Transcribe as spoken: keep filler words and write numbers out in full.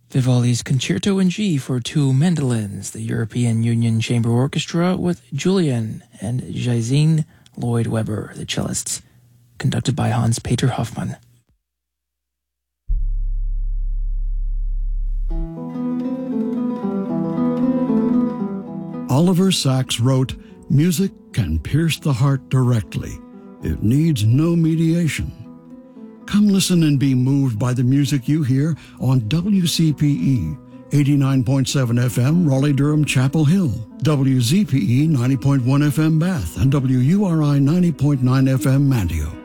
Vivaldi's Concerto in G for two mandolins, the European Union Chamber Orchestra with Julian and Jacine Lloyd Webber, the cellists, conducted by Hans-Peter Hoffmann. Oliver Sacks wrote, "Music can pierce the heart directly. It needs no mediation." Come listen and be moved by the music you hear on W C P E, eighty-nine point seven F M, Raleigh-Durham, Chapel Hill, W Z P E, ninety point one F M, Bath, and W U R I, ninety point nine F M, Manteo.